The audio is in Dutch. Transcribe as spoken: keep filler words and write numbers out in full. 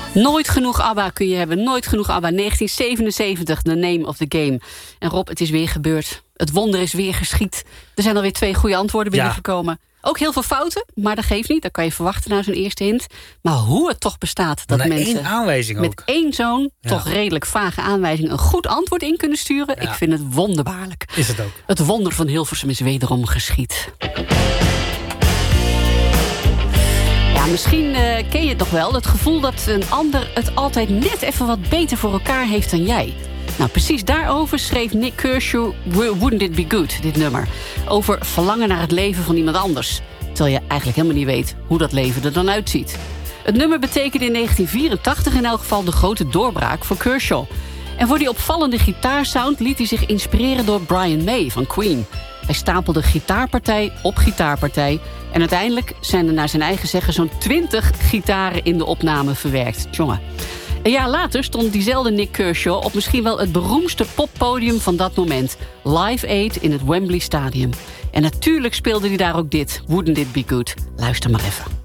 Nooit genoeg ABBA kun je hebben. Nooit genoeg ABBA. negentien zevenenzeventig, The Name of the Game. En Rob, het is weer gebeurd. Het wonder is weer geschied. Er zijn alweer twee goede antwoorden binnengekomen. Ja. Ook heel veel fouten, maar dat geeft niet. Dat kan je verwachten na zo'n eerste hint. Maar hoe het toch bestaat dat mensen één aanwijzing met ook. één zo'n Ja. toch redelijk vage aanwijzing een goed antwoord in kunnen sturen. Ja. Ik vind het wonderbaarlijk. Is het ook. Het wonder van Hilversum is wederom geschied. Ja, misschien uh, ken je het nog wel. Het gevoel dat een ander het altijd net even wat beter voor elkaar heeft dan jij. Nou, precies daarover schreef Nick Kershaw Wouldn't It Be Good, dit nummer. Over verlangen naar het leven van iemand anders. Terwijl je eigenlijk helemaal niet weet hoe dat leven er dan uitziet. Het nummer betekende in negentien vierentachtig in elk geval de grote doorbraak voor Kershaw. En voor die opvallende gitaarsound liet hij zich inspireren door Brian May van Queen. Hij stapelde gitaarpartij op gitaarpartij. En uiteindelijk zijn er naar zijn eigen zeggen zo'n twintig gitaren in de opname verwerkt. Tjonge. Een jaar later stond diezelfde Nick Kershaw op misschien wel het beroemdste poppodium van dat moment. Live Aid in het Wembley Stadium. En natuurlijk speelde hij daar ook dit, Wouldn't It Be Good. Luister maar even.